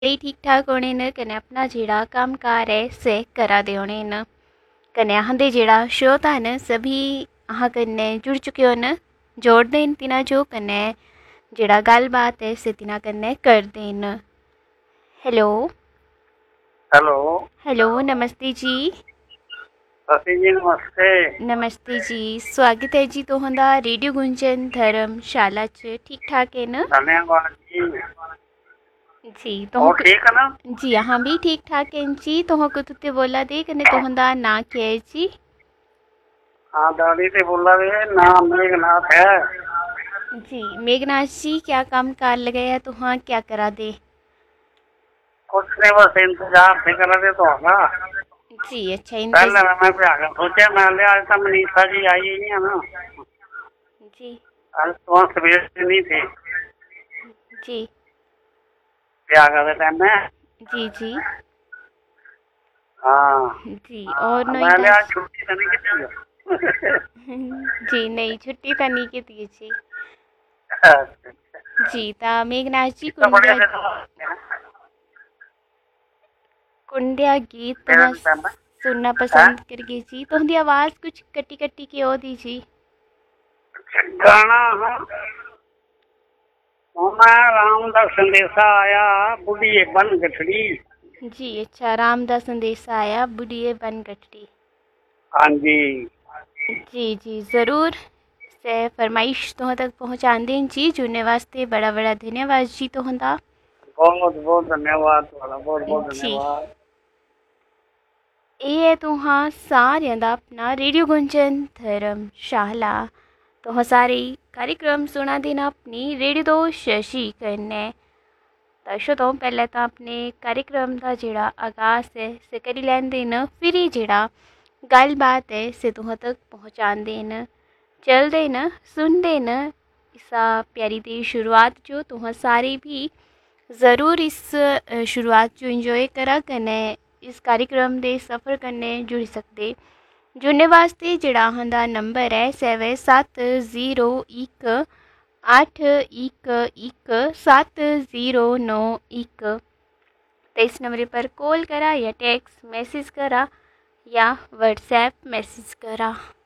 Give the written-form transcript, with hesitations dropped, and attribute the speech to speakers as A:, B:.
A: ठीक ठाक होने न कन्नै अपना जेह्ड़ा कम्मकार है से करा दे होने न कन्नै अहां जेह्ड़ा श्रोता न सभी अहां कन्नै जुड़ चुके हो न जोड़दे न तिना जो कन्नै जेह्ड़ा गल्लबात है से तिना कन्नै करदे न। हेलो
B: हेलो
A: हेलो नमस्ते जी।
B: जी नमस्ते।
A: नमस्ते जी, स्वागत है जी तुहांदा रेडियो गुंजन धर्मशाला च। ठीक ठाक है न?
B: धन्यवाद जी।
A: जी
B: और ठीक है ना?
A: जी हाँ भी ठीक ठाक हैं जी। तुह कुत्ते बोला दे कन्नै तुहांदा नाम क्या है जी?
B: हाँ दादी से बोला वे नाम मेघनाथ है।
A: जी मेघनाथ जी, क्या काम कार लगाया तुहां क्या करा दे?
B: कुछ नहीं बस इंतजार से कर रहे तो होगा।
A: जी अच्छा
B: पहले मैं पे आकर सोचा मैं ले आज तो मनीषा जी आई ही नहीं है ना।
A: जी
B: आज तो सवेर से नहीं थे
A: जी
B: त्यागा टाइम में।
A: जी जी
B: हाँ
A: जी और
B: मैं ले
A: नोईदा
B: आज छुट्टी तो नहीं की
A: जी नहीं छुट्टी तो नहीं की थी जी। जी ता मेघनाथ जी
B: कितना बढ़िया से
A: कुंडिया गीत तुहां सुनना पसंद करगे जी। तुहांदी आवाज़ कुछ कट्टी कट्टी की हो दी जी।
B: गाना मैं राम का संदेशा आया बुढ़ी बन गठड़ी।
A: जी अच्छा, राम दा संदेशा आया बुढ़िए बन गठड़ी।
B: हाँ जी
A: जी जी ज़रूर से फरमाइश तुहां तक पहुँचा दें जी। जुड़ने वास्ते बड़ा बड़ा धन्यवाद जी तुहांदा।
B: बहुत बहुत धन्यवाद वाला बहुत बहुत
A: जी
B: धन्यवाद।
A: ये है तुहां सारियां दा अपना रेडियो गुंजन धर्मशाला। तुहां सारे कार्यक्रम सुना देना अपनी रेडियो दोस्त शशि कन्नै। तां तो पहले तो अपने कार्यक्रम का जेड़ा आगाज़ है से करी लैंदे न, फिर ही जेड़ा गल्लबात है से तुहां तक पहुँचांदे न। चलदे न सुनदे न इसा प्यारी दी शुरुआत जो तुहां सारे भी ज़रूर इस शुरुआत जो इंजॉय करा कन्नै इस कार्यक्रम दे सफ़र कन्नै जुड़ी सकदे। जुड़ने वास्ते जेड़ा अहांदा नंबर है 9701811709 तो इस नंबर पर कॉल करा या टेक्स्ट मैसेज करा या व्हाट्सएप मैसेज करा।